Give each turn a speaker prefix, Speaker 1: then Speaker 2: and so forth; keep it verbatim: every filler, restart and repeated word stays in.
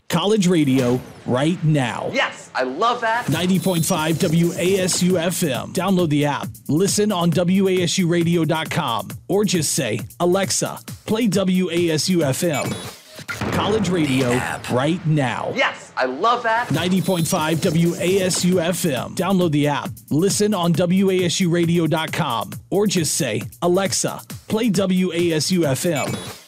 Speaker 1: college radio right now.
Speaker 2: Yes, I love that.
Speaker 1: ninety point five W A S U F M. Download the app. Listen on W A S U radio dot com or just say, Alexa, play W A S U F M. College radio right now.
Speaker 2: Yes, I love that.
Speaker 1: ninety point five W A S U F M. Download the app. Listen on W A S U radio dot com or just say, Alexa, play W A S U F M.